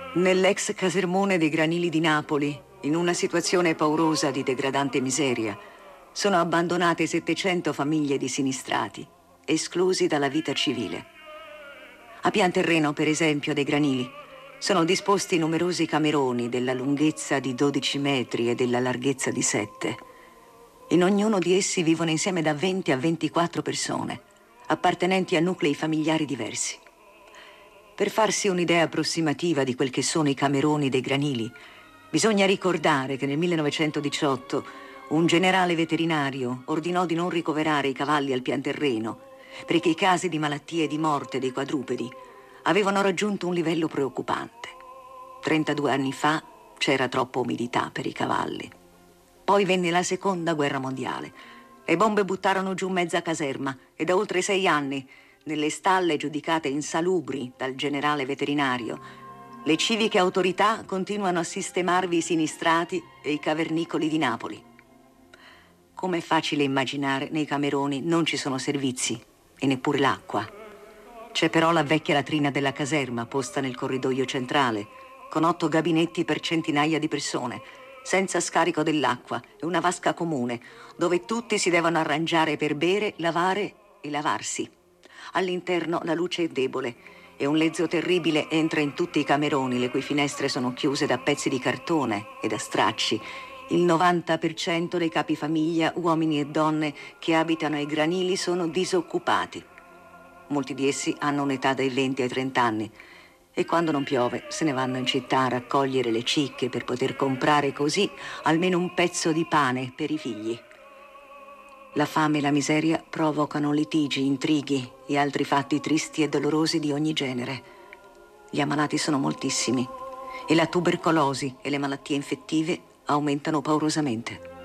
Nell'ex casermone dei Granili di Napoli, in una situazione paurosa di degradante miseria, sono abbandonate 700 famiglie di sinistrati, esclusi dalla vita civile. A pian terreno, per esempio, dei Granili, sono disposti numerosi cameroni della lunghezza di 12 metri e della larghezza di 7. In ognuno di essi vivono insieme da 20 a 24 persone, appartenenti a nuclei familiari diversi. Per farsi un'idea approssimativa di quel che sono i cameroni dei Granili, bisogna ricordare che nel 1918 un generale veterinario ordinò di non ricoverare i cavalli al pian terreno perché i casi di malattie e di morte dei quadrupedi avevano raggiunto un livello preoccupante. 32 anni fa c'era troppa umidità per i cavalli. Poi venne la seconda guerra mondiale. Le bombe buttarono giù mezza caserma e da oltre 6 anni, nelle stalle giudicate insalubri dal generale veterinario, le civiche autorità continuano a sistemarvi i sinistrati e i cavernicoli di Napoli. Come è facile immaginare, nei cameroni non ci sono servizi e neppure l'acqua. C'è però la vecchia latrina della caserma posta nel corridoio centrale, con 8 gabinetti per centinaia di persone, senza scarico dell'acqua e una vasca comune, dove tutti si devono arrangiare per bere, lavare e lavarsi. All'interno la luce è debole e un lezzo terribile entra in tutti i cameroni, le cui finestre sono chiuse da pezzi di cartone e da stracci. Il 90% dei capifamiglia, uomini e donne che abitano ai Granili, sono disoccupati. Molti di essi hanno un'età dai 20 ai 30 anni e quando non piove se ne vanno in città a raccogliere le cicche per poter comprare così almeno un pezzo di pane per i figli. La fame e la miseria provocano litigi, intrighi e altri fatti tristi e dolorosi di ogni genere. Gli ammalati sono moltissimi e la tubercolosi e le malattie infettive aumentano paurosamente.